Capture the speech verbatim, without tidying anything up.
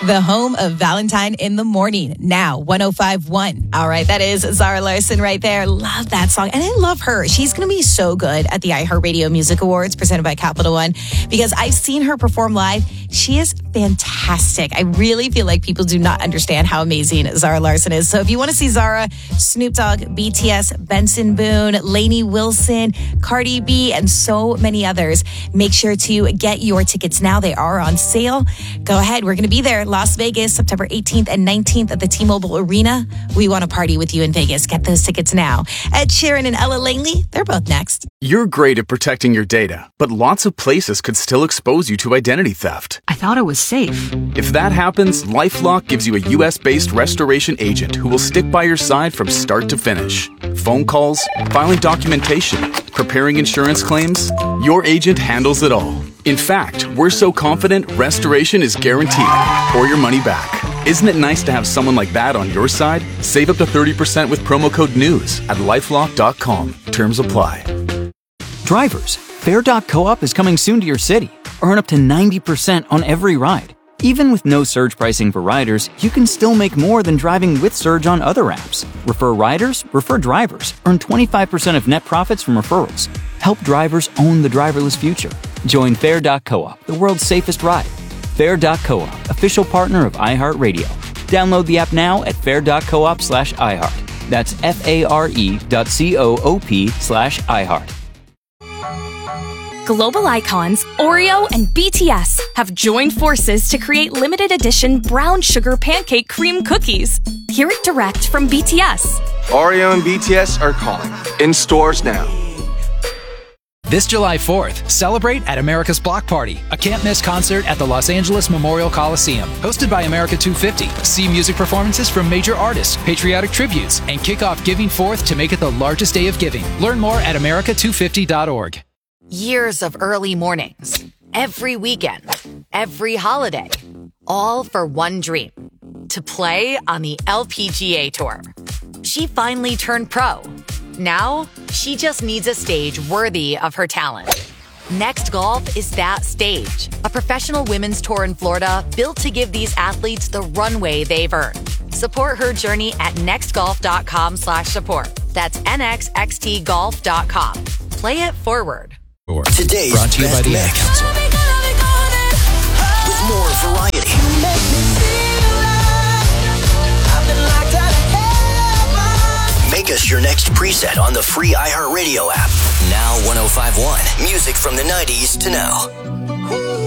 the home of Valentine in the Morning, now one oh five point one. All right, that is Zara Larsson right there. Love that song. And I love her. She's going to be so good at the iHeartRadio Music Awards presented by Capital One because I've seen her perform live. She is fantastic. I really feel like people do not understand how amazing Zara Larsson is. So if you want to see Zara, Snoop Dogg, B T S, Benson Boone, Lainey Wilson, Cardi B, and so many others, make sure to get your tickets now. They are on sale. Go ahead. We're going to be there. Las Vegas, September eighteenth and nineteenth at the T-Mobile Arena. We want to party with you in Vegas. Get those tickets now. Ed Sheeran and Ella Langley, they're both next. You're great at protecting your data, but lots of places could still expose you to identity theft. I thought it was safe. If that happens, LifeLock gives you a U S-based restoration agent who will stick by your side from start to finish. Phone calls, filing documentation, preparing insurance claims, your agent handles it all. In fact, we're so confident restoration is guaranteed or your money back. Isn't it nice to have someone like that on your side? Save up to thirty percent with promo code NEWS at lifelock dot com. Terms apply. Drivers, Fare dot coop is coming soon to your city. Earn up to ninety percent on every ride. Even with no surge pricing for riders, you can still make more than driving with Surge on other apps. Refer riders, refer drivers. Earn twenty-five percent of net profits from referrals. Help drivers own the driverless future. Join Fare dot coop, the world's safest ride. Fare dot coop, official partner of iHeartRadio. Download the app now at fare dot coop slash iHeart. That's F-A-R-E dot C-O-O-P slash iHeart. Global icons Oreo and B T S have joined forces to create limited edition brown sugar pancake cream cookies. Hear it direct from B T S. Oreo and B T S are calling. In stores now. This July fourth, celebrate at America's Block Party, a can't-miss concert at the Los Angeles Memorial Coliseum. Hosted by America two fifty. See music performances from major artists, patriotic tributes, and kick off Giving Fourth to make it the largest day of giving. Learn more at america two fifty dot org. Years of early mornings, every weekend, every holiday, all for one dream, to play on the L P G A Tour. She finally turned pro. Now, she just needs a stage worthy of her talent. Next Golf is that stage, a professional women's tour in Florida built to give these athletes the runway they've earned. Support her journey at nextgolf.com slash support. That's N X X T golf dot com. Play it forward. Today's brought to you by the Ad Council. With more variety. Make us your next preset on the free iHeartRadio app. Now one oh five point one. Music from the nineties to now.